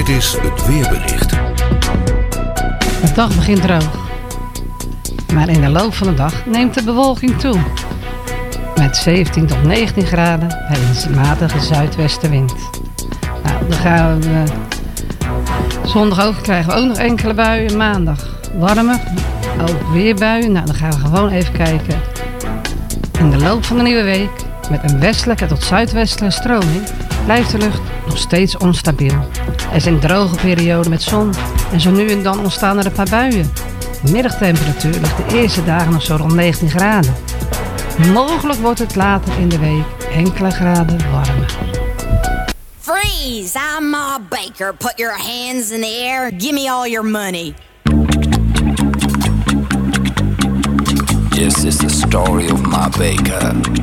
Dit is het weerbericht. De dag begint droog. Maar in de loop van de dag neemt de bewolking toe. Met 17 tot 19 graden bij een matige zuidwestenwind. Nou, dan gaan we zondag ook, krijgen we ook nog enkele buien. Maandag warmer, ook weer buien. Nou, dan gaan we gewoon even kijken. In de loop van de nieuwe week, met een westelijke tot zuidwestelijke stroming, blijft de lucht nog steeds onstabiel. Er zijn droge perioden met zon en zo nu en dan ontstaan er een paar buien. De middagtemperatuur ligt de eerste dagen nog zo rond 19 graden. Mogelijk wordt het later in de week enkele graden warmer. Freeze! I'm Ma Baker. Put your hands in the air. Give me all your money. This is the story of Ma Baker.